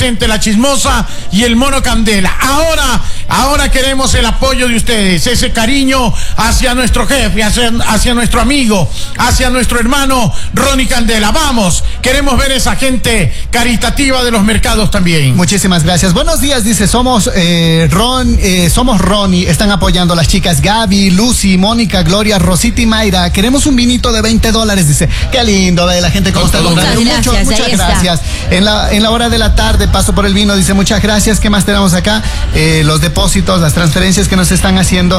presente la Chismosa y el Mono Candela. Ahora queremos el apoyo de ustedes, ese cariño hacia nuestro jefe, hacia nuestro amigo, hacia nuestro hermano Ronnie Candela. Vamos, queremos ver esa gente caritativa de los mercados también. Muchísimas gracias. Buenos días, dice, somos Ronnie, están apoyando las chicas Gaby, Lucy, Mónica, Gloria, Rosita y Mayra. Queremos un vinito de $20, dice. Qué lindo, la gente cómo está logrando. Muchas gracias. En la hora de la tarde paso por el vino, dice, muchas gracias. ¿Qué más tenemos acá? Los depósitos, las transferencias que nos están haciendo.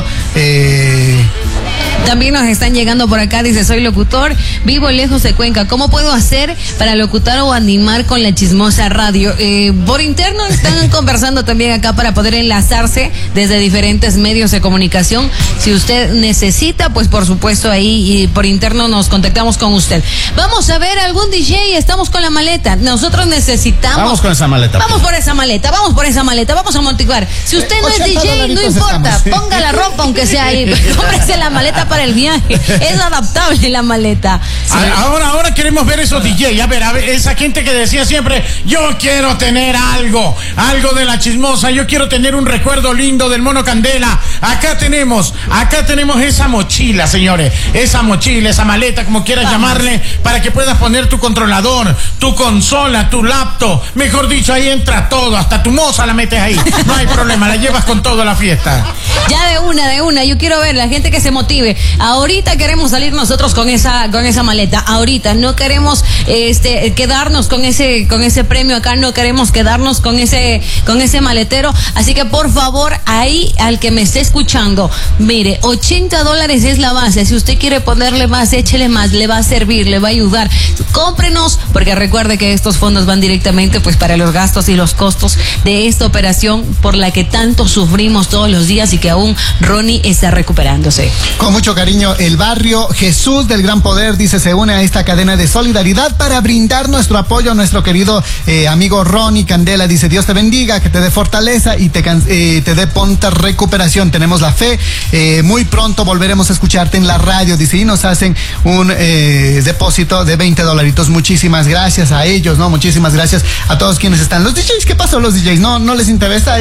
También nos están llegando por acá, dice, soy locutor, vivo lejos de Cuenca. ¿Cómo puedo hacer para locutar o animar con la Chismosa Radio? Por interno están conversando también acá para poder enlazarse desde diferentes medios de comunicación. Si usted necesita, pues por supuesto ahí y por interno nos contactamos con usted. Vamos a ver algún DJ, estamos con la maleta. Nosotros necesitamos. Vamos con esa maleta. Vamos por esa maleta, vamos a motivar. Si usted no es DJ, no importa, ponga la ropa aunque sea ahí, cómprese la maleta para el viaje. Es adaptable la maleta. Sí. Ahora queremos ver esos DJ. A ver, esa gente que decía siempre, yo quiero tener algo de la Chismosa, yo quiero tener un recuerdo lindo del Mono Candela. Acá tenemos esa mochila, señores, esa mochila, esa maleta, como quieras llamarle, para que puedas poner tu controlador, tu consola, tu laptop, mejor dicho, ahí entra todo, hasta tu moza la metes ahí, no hay problema, la llevas con todo a la fiesta. Ya de una, yo quiero ver la gente que se motive. Ahorita queremos salir nosotros con esa maleta, ahorita no queremos quedarnos con ese premio acá, no queremos quedarnos con ese maletero, así que por favor, ahí al que me esté escuchando, mire, $80 es la base, si usted quiere ponerle más, échele más, le va a servir, le va a ayudar, cómprenos, porque recuerde que estos fondos van directamente pues para los gastos y los costos de esta operación por la que tanto sufrimos todos los días y que aún Ronnie está recuperándose. Con mucho cariño, el barrio Jesús del Gran Poder, dice, se une a esta cadena de solidaridad para brindar nuestro apoyo a nuestro querido amigo Ronnie Candela. Dice, Dios te bendiga, que te dé fortaleza y te dé pronta recuperación. Tenemos la fe, muy pronto volveremos a escucharte en la radio, dice, y nos hacen un depósito de $20. Muchísimas gracias a ellos, ¿no? Muchísimas gracias a todos quienes están. Los DJs, ¿qué pasó los DJs? ¿No les interesa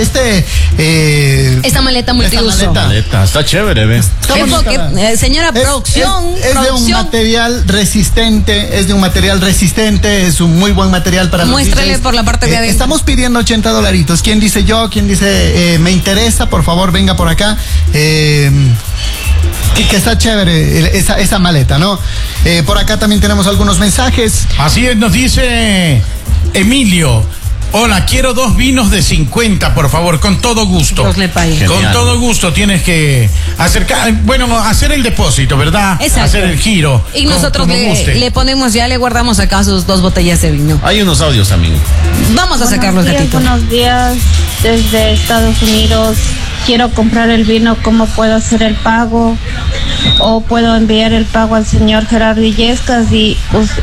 esta maleta multiuso? Está chévere, ¿ves? Señora producción. Es de un material resistente, es un muy buen material para muéstrale los DJs. Por la parte de adentro. Estamos pidiendo $80. ¿Quién dice yo? ¿Quién dice me interesa? Por favor, venga por acá. Que está chévere esa maleta, ¿no? Por acá también tenemos algunos mensajes. Así es, nos dice Emilio. Hola, quiero 2 vinos de 50, por favor, con todo gusto. Con todo gusto tienes que hacer el depósito, ¿verdad? Exacto. Hacer el giro. Y nosotros le ponemos, ya le guardamos acá sus 2 botellas de vino. Hay unos audios, amigo. Vamos a sacarlos, gatito. Buenos días, desde Estados Unidos. Quiero comprar el vino, ¿cómo puedo hacer el pago? O puedo enviar el pago al señor Gerardo Illescas y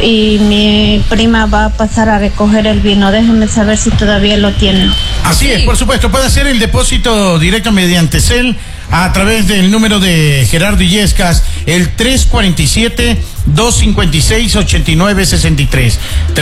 mi prima va a pasar a recoger el vino. Déjenme saber si todavía lo tienen. Así es, por supuesto, puede hacer el depósito directo mediante CEL a través del número de Gerardo Illescas, el 347-256-8963.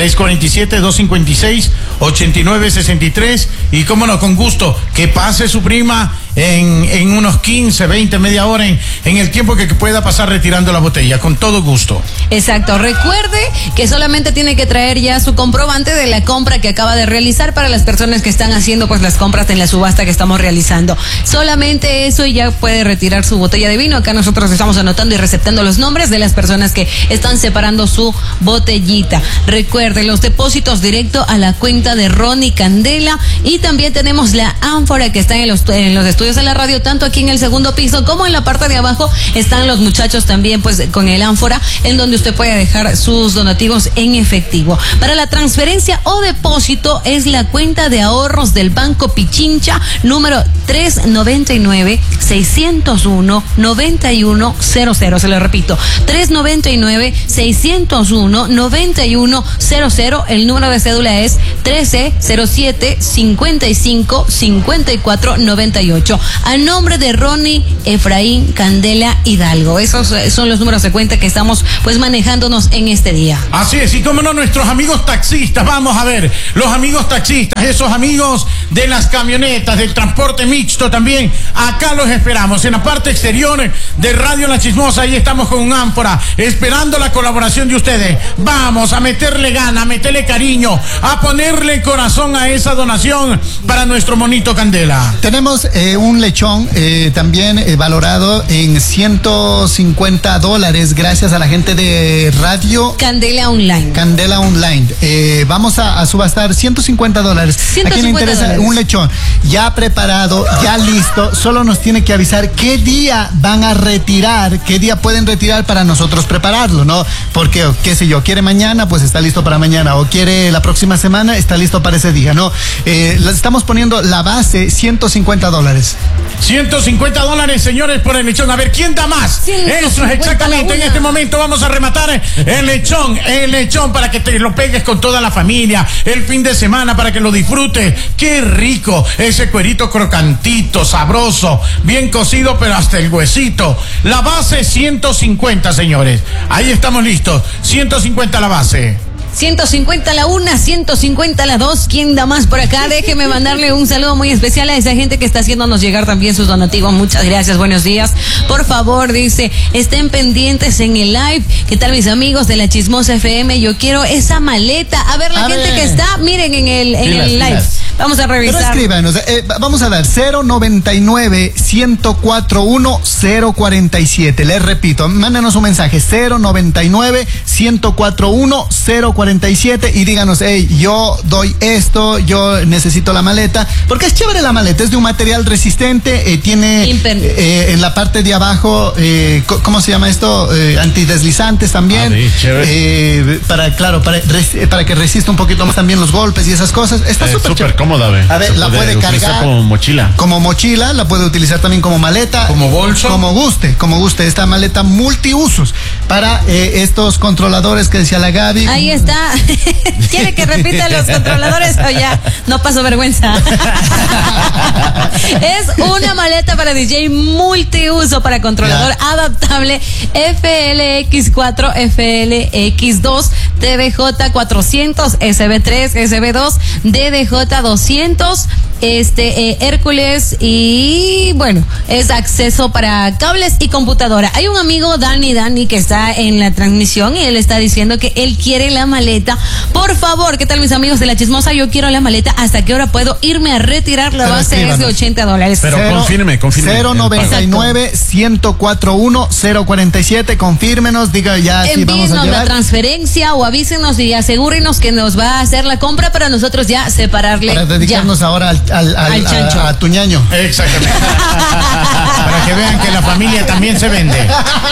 347-256-8963. Y cómo no, con gusto, que pase su prima en unos 15, 20, media hora, en el tiempo que pueda pasar retirando la botella, con todo gusto. Exacto, recuerde que solamente tiene que traer ya su comprobante de la compra que acaba de realizar para las personas que están haciendo pues las compras en la subasta que estamos realizando. Solamente eso y ya puede retirar su botella de vino. Acá nosotros estamos anotando y receptando los nombres de las personas que están separando su botellita. Recuerde, los depósitos directo a la cuenta de Ronnie Candela, y también tenemos la ánfora que está en los estudios de la radio, tanto aquí en el segundo piso como en la parte de abajo están los muchachos también pues con el ánfora, en donde usted puede dejar sus donativos en efectivo. Para la transferencia o depósito es la cuenta de ahorros del Banco Pichincha, número 399-601-9100. Se lo repito, 399-601-9100. El número de cédula es 1307-55-5498. 8. A nombre de Ronnie Efraín Candela Hidalgo. Esos son los números de cuenta que estamos pues manejándonos en este día. Así es, y cómo no, nuestros amigos taxistas, vamos a ver, los amigos taxistas, esos amigos de las camionetas, del transporte mixto también, acá los esperamos, en la parte exterior de Radio La Chismosa, ahí estamos con un ánfora, esperando la colaboración de ustedes. Vamos a meterle gana, a meterle cariño, a ponerle corazón a esa donación para nuestro monito Candela. Tenemos un lechón también valorado en $150, gracias a la gente de Radio Candela Online. Candela Online. Vamos a subastar $150. ¿A quién le interesa un lechón? Ya preparado, ya listo, solo nos tiene que avisar qué día van a retirar, qué día pueden retirar para nosotros prepararlo, ¿no? Porque, qué sé yo, quiere mañana, pues está listo para mañana, o quiere la próxima semana, está listo para ese día, ¿no? Estamos poniendo la base, $150. $150, señores, por el lechón. A ver, ¿quién da más? Eso es exactamente. En este momento vamos a rematar el lechón para que te lo pegues con toda la familia el fin de semana, para que lo disfrutes. Qué rico, ese cuerito crocantito, sabroso, bien cocido, pero hasta el huesito. La base 150, señores. Ahí estamos listos. 150 la base. 150 la una, 150 la dos. ¿Quién da más por acá? Déjeme mandarle un saludo muy especial a esa gente que está haciéndonos llegar también sus donativos. Muchas gracias, buenos días. Por favor, dice, estén pendientes en el live. ¿Qué tal, mis amigos de La Chismosa FM? Yo quiero esa maleta. A ver, la gente que está, miren en el live. Vamos a revisar. Pero escríbanos, vamos a dar 099-141-047. Les repito, mándenos un mensaje, 099-141-047 y díganos, hey, yo doy esto, yo necesito la maleta, porque es chévere la maleta, es de un material resistente, tiene en la parte de abajo, ¿cómo se llama esto? Antideslizantes también, para que resista un poquito más también los golpes y esas cosas. Está súper cómoda, a ver, la puede cargar como mochila. Como mochila, la puede utilizar también como maleta. Como bolso. Como guste. Esta maleta multiusos para estos controladores que decía la Gaby. Ahí está. ¿Quiere que repita los controladores o ya no paso vergüenza? Es una maleta para DJ multiuso para controlador adaptable FLX4, FLX2, TDJ 400, SB3, SB2, DDJ 200, Hércules, y bueno, es acceso para cables y computadora. Hay un amigo Dani que está en la transmisión y él está diciendo que él quiere la maleta. Por favor, ¿qué tal, mis amigos de La Chismosa? Yo quiero la maleta. ¿Hasta qué hora puedo irme a retirar? La base es de $80. Pero confirme. 099-141-047. Confírmenos, diga ya si vamos a llevar la transferencia o avísenos y asegúrenos que nos va a hacer la compra para nosotros ya separarle. Para dedicarnos ahora al chancho. A tu ñaño. Exactamente. Para que vean que la familia también se vende.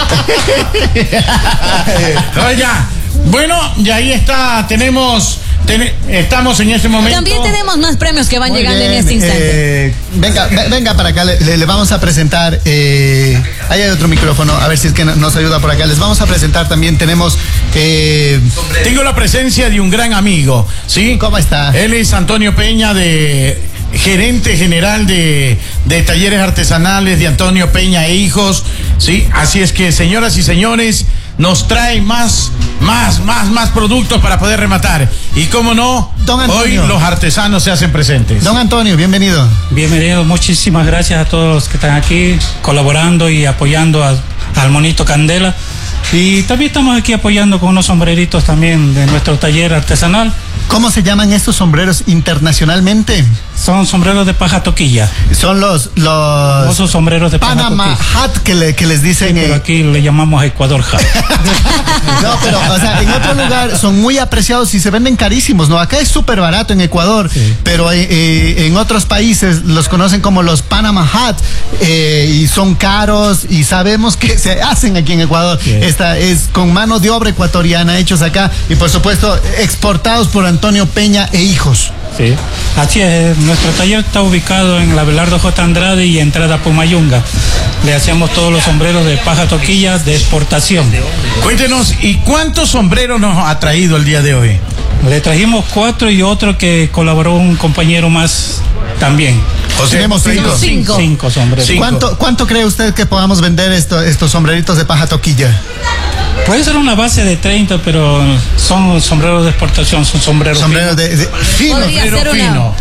Oiga, bueno, y ahí está, estamos en este momento. También tenemos más premios que van llegando en este instante. Venga para acá, le vamos a presentar, ahí hay otro micrófono, a ver si es que nos ayuda por acá. Les vamos a presentar también, tenemos... Tengo la presencia de un gran amigo, ¿sí? ¿Cómo está? Él es Antonio Peña, gerente general de talleres artesanales de Antonio Peña e Hijos, ¿sí? Así es que, señoras y señores, nos trae más productos para poder rematar. Y cómo no, hoy los artesanos se hacen presentes. Don Antonio, bienvenido. Bienvenido, muchísimas gracias a todos los que están aquí colaborando y apoyando al monito Candela. Y también estamos aquí apoyando con unos sombreritos también de nuestro taller artesanal. ¿Cómo se llaman estos sombreros internacionalmente? Son sombreros de paja toquilla. Son los esos sombreros de Panama hat que les dicen. Sí, pero aquí le llamamos Ecuador hat. No, pero o sea, en otro lugar son muy apreciados y se venden carísimos, ¿no? Acá es súper barato en Ecuador, sí. Pero en otros países los conocen como los Panama hat y son caros y sabemos que se hacen aquí en Ecuador. Sí. Esta es con mano de obra ecuatoriana, hechos acá y por supuesto exportados por Antonio Peña e Hijos. Sí, así es. Nuestro taller está ubicado en la Abelardo J. Andrade y entrada Pumayunga. Le hacemos todos los sombreros de paja toquilla de exportación. Cuéntenos, ¿y cuántos sombreros nos ha traído el día de hoy? Le trajimos 4 y otro que colaboró un compañero más también. O sea, Tenemos hemos traído cinco. Cinco sombreros. Cinco. ¿Cuánto cree usted que podamos vender estos sombreritos de paja toquilla? Puede ser una base de 30, pero son sombreros de exportación, son sombreros Sombreros de fino. Podría ser una, fino.